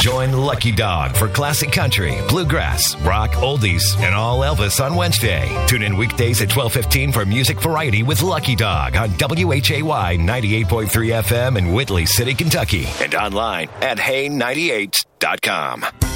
Join Lucky Dog for classic country, bluegrass, rock, oldies, and all Elvis on Wednesday. Tune in weekdays at 12:15 for Music Variety with Lucky Dog on WHAY 98.3 FM in Whitley City, Kentucky. And online at hey98.com.